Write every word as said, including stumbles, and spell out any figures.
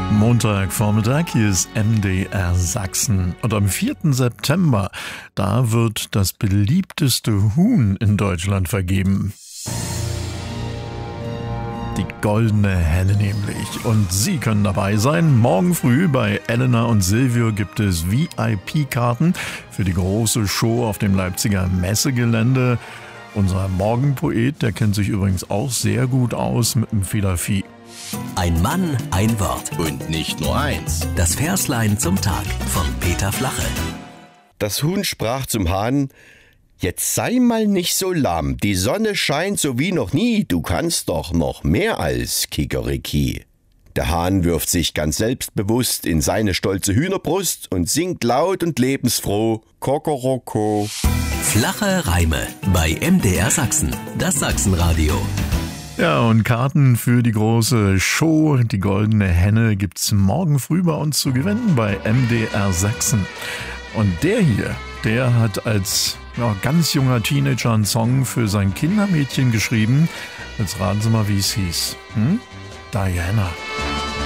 Montagvormittag, hier ist M D R Sachsen. Und am vierten September, da wird das beliebteste Huhn in Deutschland vergeben. Die goldene Henne nämlich. Und Sie können dabei sein. Morgen früh bei Elena und Silvio gibt es V I P-Karten für die große Show auf dem Leipziger Messegelände. Unser Morgenpoet, der kennt sich übrigens auch sehr gut aus mit dem Federvieh. Ein Mann, ein Wort. Und nicht nur eins. Das Verslein zum Tag von Peter Flache. Das Huhn sprach zum Hahn: Jetzt sei mal nicht so lahm, die Sonne scheint so wie noch nie, du kannst doch noch mehr als Kikeriki. Der Hahn wirft sich ganz selbstbewusst in seine stolze Hühnerbrust und singt laut und lebensfroh Kokoroko. Flache Reime bei M D R Sachsen, das Sachsenradio. Ja, und Karten für die große Show, die goldene Henne, gibt's morgen früh bei uns zu gewinnen bei M D R Sachsen. Und der hier, der hat als ja, ganz junger Teenager einen Song für sein Kindermädchen geschrieben. Jetzt raten Sie mal, wie es hieß. Hm? Diana.